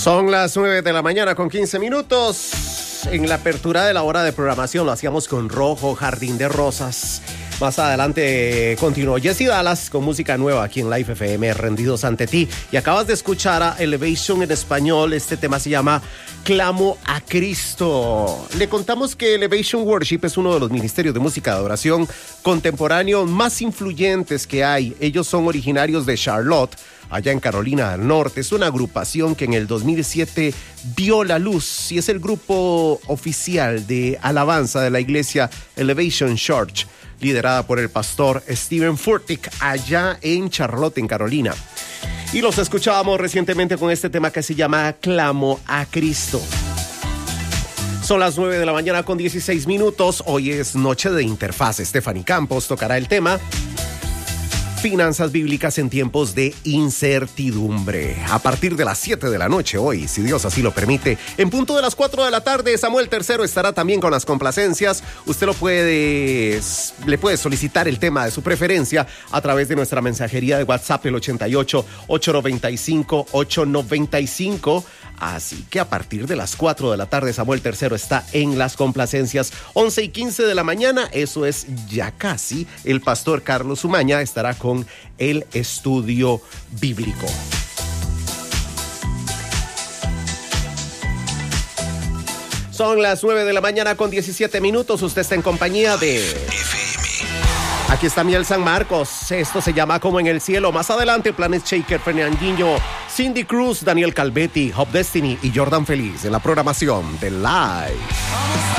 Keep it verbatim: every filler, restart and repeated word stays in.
Son las nueve de la mañana con quince minutos. En la apertura de la hora de programación lo hacíamos con Rojo, Jardín de Rosas. Más adelante continuó Jesse Dallas con música nueva aquí en Life F M, Rendidos ante ti. Y acabas de escuchar a Elevation en español. Este tema se llama Clamo a Cristo. Le contamos que Elevation Worship es uno de los ministerios de música de adoración contemporáneo más influyentes que hay. Ellos son originarios de Charlotte, allá en Carolina del Norte. Es una agrupación que en el dos mil siete vio la luz y es el grupo oficial de alabanza de la iglesia Elevation Church, liderada por el pastor Steven Furtick, allá en Charlotte, en Carolina. Y los escuchábamos recientemente con este tema que se llama Clamo a Cristo. Son las nueve de la mañana con dieciséis minutos. Hoy es noche de interfaz. Stephanie Campos tocará el tema Finanzas bíblicas en tiempos de incertidumbre. A partir de las siete de la noche hoy, si Dios así lo permite, en punto de las cuatro de la tarde, Samuel tercero estará también con las complacencias. Usted lo puede, le puede solicitar el tema de su preferencia a través de nuestra mensajería de WhatsApp, el ochenta y ocho, ochocientos noventa y cinco, ochocientos noventa y cinco. Así que a partir de las cuatro de la tarde, Samuel tercero está en las complacencias. once y quince de la mañana, eso es ya casi, el pastor Carlos Umaña estará con el estudio bíblico. Son las nueve de la mañana con diecisiete minutos. Usted está en compañía de... Aquí está Miel San Marcos. Esto se llama Como en el Cielo. Más adelante, Planet Shaker, Fernandinho, Cindy Cruz, Daniel Calvetti, Hope Destiny y Jordan Feliz en la programación de Live.